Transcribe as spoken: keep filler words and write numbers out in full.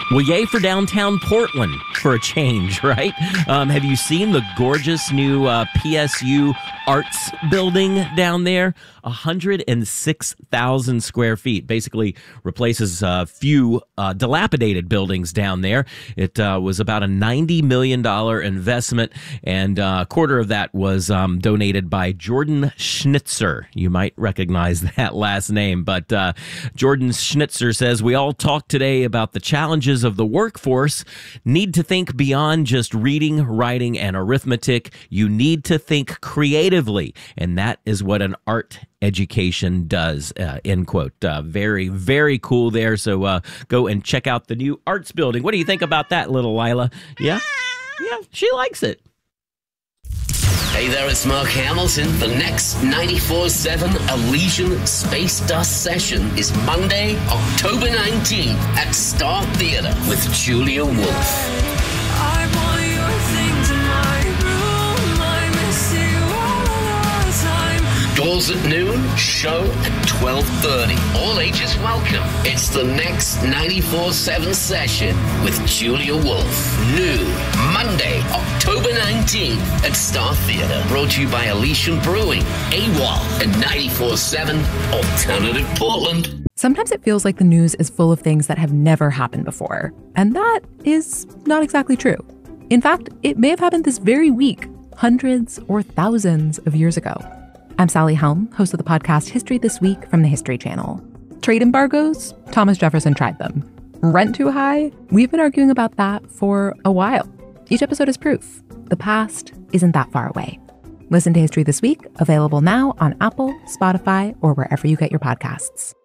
Well, yay for downtown Portland for a change, right? Um, have you seen the gorgeous new uh, P S U Arts building down there? one hundred six thousand square feet. Basically replaces a few uh, dilapidated buildings down there. It uh, was about a ninety million dollars investment, and uh, a quarter of that was um, donated by Jordan Schnitzer. You might recognize that last name, but uh, Jordan Schnitzer says, "We all talk today about the challenges of the workforce. Need to think beyond just reading, writing, and arithmetic. You need to think creatively, and that is what an art education does," uh, end quote. Uh, very, very cool there. So uh, go and check out the new arts building. What do you think about that, little Lila? Yeah? Yeah, she likes it. Hey there, it's Mark Hamilton. The next ninety-four seven Elysian Space Dust session is Monday, October nineteenth at Star Theater with Julia Wolf. I want your things in my room. I miss you all the time. Doors at noon, show at twelve thirty. All ages welcome. It's the next ninety-four seven session with Julia Wolf. Noon, Monday, October nineteenth at Star Theater. Brought to you by Elysian Brewing, AWOL, and ninety-four seven Alternative Portland. Sometimes it feels like the news is full of things that have never happened before. And that is not exactly true. In fact, it may have happened this very week, hundreds or thousands of years ago. I'm Sally Helm, host of the podcast History This Week from the History Channel. Trade embargoes? Thomas Jefferson tried them. Rent too high? We've been arguing about that for a while. Each episode is proof. The past isn't that far away. Listen to History This Week, available now on Apple, Spotify, or wherever you get your podcasts.